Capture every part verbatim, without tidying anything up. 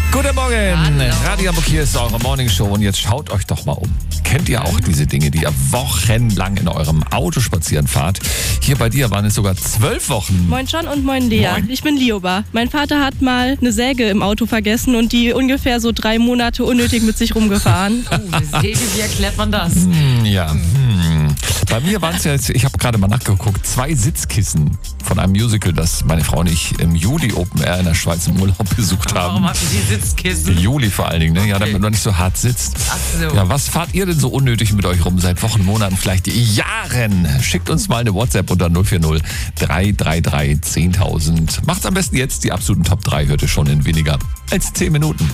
Guten Morgen, Hallo. Radio Hamburg, hier ist eure Morningshow und jetzt schaut euch doch mal um. Kennt ihr auch diese Dinge, die ihr wochenlang in eurem Auto spazieren fahrt? Hier bei dir waren es sogar zwölf Wochen. Moin John und moin Lea. Moin. Ich bin Lioba. Mein Vater hat mal eine Säge im Auto vergessen und die ungefähr so drei Monate unnötig mit sich rumgefahren. Oh, eine Säge, wie erklärt man das? Hm, ja, hm. Bei mir waren es ja jetzt, ich habe gerade mal nachgeguckt, zwei Sitzkissen von einem Musical, das meine Frau und ich im Juli Open Air in der Schweiz im Urlaub besucht haben. Warum hatten die Sitzkissen? Juli vor allen Dingen, ne? Ja, Okay. damit man nicht so hart sitzt. Ach so. Ja, was fahrt ihr denn so unnötig mit euch rum seit Wochen, Monaten, vielleicht Jahren? Schickt uns mal eine WhatsApp unter null vier null drei drei drei zehntausend. Macht's am besten jetzt, die absoluten Top drei hört ihr schon in weniger als zehn Minuten.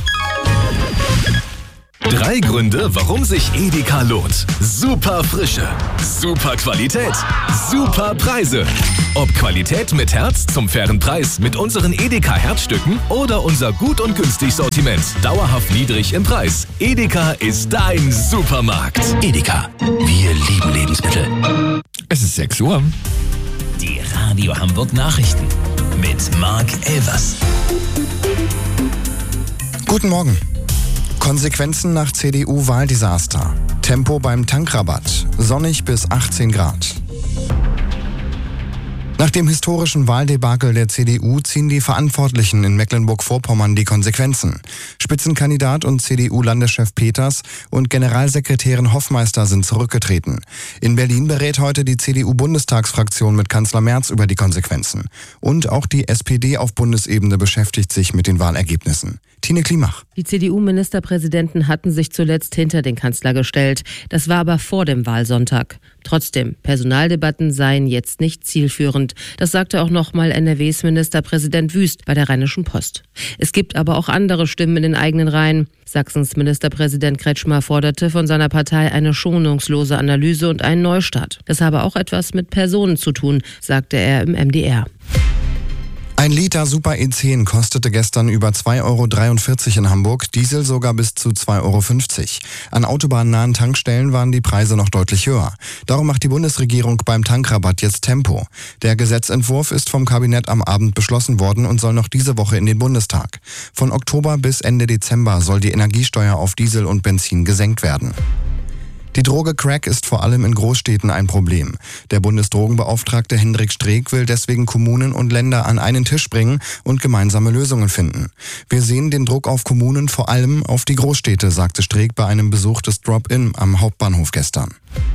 Drei Gründe, warum sich Edeka lohnt. Super Frische, super Qualität, super Preise. Ob Qualität mit Herz zum fairen Preis mit unseren Edeka Herzstücken oder unser gut und günstig Sortiment, dauerhaft niedrig im Preis. Edeka ist dein Supermarkt. Edeka, wir lieben Lebensmittel. Es ist sechs Uhr. Die Radio Hamburg Nachrichten mit Marc Elvers. Guten Morgen. Konsequenzen nach C D U-Wahldesaster. Tempo beim Tankrabatt. Sonnig bis achtzehn Grad. Nach dem historischen Wahldebakel der C D U ziehen die Verantwortlichen in Mecklenburg-Vorpommern die Konsequenzen. Spitzenkandidat und C D U-Landeschef Peters und Generalsekretärin Hoffmeister sind zurückgetreten. In Berlin berät heute die C D U-Bundestagsfraktion mit Kanzler Merz über die Konsequenzen. Und auch die S P D auf Bundesebene beschäftigt sich mit den Wahlergebnissen. Tine Klimach. Die C D U-Ministerpräsidenten hatten sich zuletzt hinter den Kanzler gestellt. Das war aber vor dem Wahlsonntag. Trotzdem, Personaldebatten seien jetzt nicht zielführend. Das sagte auch nochmal N R Ws Ministerpräsident Wüst bei der Rheinischen Post. Es gibt aber auch andere Stimmen in den eigenen Reihen. Sachsens Ministerpräsident Kretschmer forderte von seiner Partei eine schonungslose Analyse und einen Neustart. Das habe auch etwas mit Personen zu tun, sagte er im M D R. Ein Liter Super E zehn kostete gestern über zwei Euro dreiundvierzig in Hamburg, Diesel sogar bis zu zwei Euro fünfzig. An autobahnnahen Tankstellen waren die Preise noch deutlich höher. Darum macht die Bundesregierung beim Tankrabatt jetzt Tempo. Der Gesetzentwurf ist vom Kabinett am Abend beschlossen worden und soll noch diese Woche in den Bundestag. Von Oktober bis Ende Dezember soll die Energiesteuer auf Diesel und Benzin gesenkt werden. Die Droge Crack ist vor allem in Großstädten ein Problem. Der Bundesdrogenbeauftragte Hendrik Streeck will deswegen Kommunen und Länder an einen Tisch bringen und gemeinsame Lösungen finden. Wir sehen den Druck auf Kommunen vor allem auf die Großstädte, sagte Streeck bei einem Besuch des Drop-In am Hauptbahnhof gestern.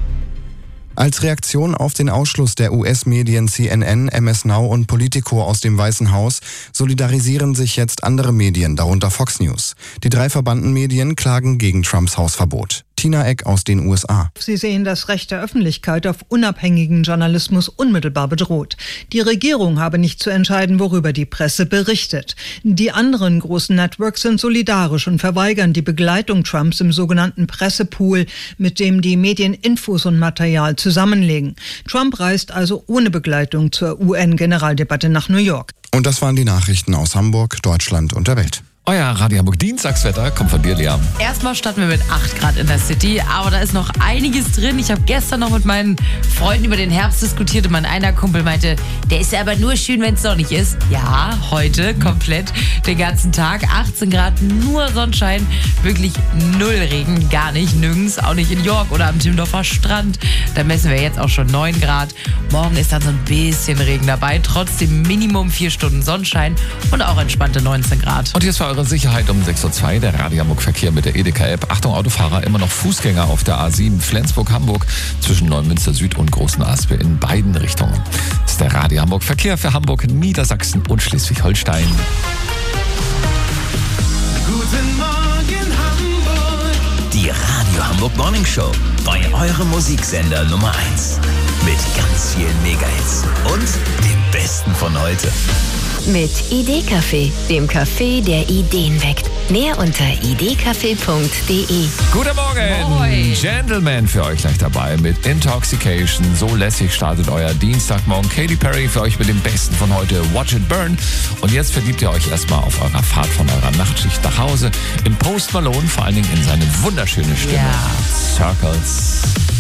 Als Reaktion auf den Ausschluss der U S-Medien C N N, M S Now und Politico aus dem Weißen Haus solidarisieren sich jetzt andere Medien, darunter Fox News. Die drei verbannten Medien klagen gegen Trumps Hausverbot. Tina Eck aus den U S A. Sie sehen das Recht der Öffentlichkeit auf unabhängigen Journalismus unmittelbar bedroht. Die Regierung habe nicht zu entscheiden, worüber die Presse berichtet. Die anderen großen Networks sind solidarisch und verweigern die Begleitung Trumps im sogenannten Pressepool, mit dem die Medien Infos und Material zusammenlegen. Trump reist also ohne Begleitung zur U N-Generaldebatte nach New York. Und das waren die Nachrichten aus Hamburg, Deutschland und der Welt. Euer Radio Hamburg Dienstagswetter kommt von dir, Lea. Erstmal starten wir mit acht Grad in der City, aber da ist noch einiges drin. Ich habe gestern noch mit meinen Freunden über den Herbst diskutiert und mein einer Kumpel meinte, der ist ja aber nur schön, wenn es sonnig ist. Ja, heute komplett den ganzen Tag. achtzehn Grad, nur Sonnenschein, wirklich null Regen, gar nicht, nirgends, auch nicht in York oder am Timmendorfer Strand. Da messen wir jetzt auch schon neun Grad. Morgen ist dann so ein bisschen Regen dabei, trotzdem Minimum vier Stunden Sonnenschein und auch entspannte neunzehn Grad. Und hier ist für eure Sicherheit um sechs Uhr zwei der Radio Hamburg Verkehr mit der Edeka-App. Achtung Autofahrer, immer noch Fußgänger auf der A sieben Flensburg-Hamburg zwischen Neumünster Süd und Großen Aspe in beiden Richtungen. Das ist der Radio Hamburg Verkehr für Hamburg, Niedersachsen und Schleswig-Holstein. Guten Morgen Hamburg. Die Radio Hamburg Morning Show bei eurem Musiksender Nummer eins. Mit ganz vielen Megahits und dem Besten von heute. Mit Idee-Café, dem Café, der Ideen weckt. Mehr unter idcafé punkt de. Guten Morgen, Moin. Gentleman für euch gleich dabei mit Intoxication. So lässig startet euer Dienstagmorgen. Katy Perry für euch mit dem Besten von heute, Watch It Burn. Und jetzt verliebt ihr euch erstmal auf eurer Fahrt von eurer Nachtschicht nach Hause in Post Malone, vor allen Dingen in seine wunderschöne Stimme. Ja. Circles.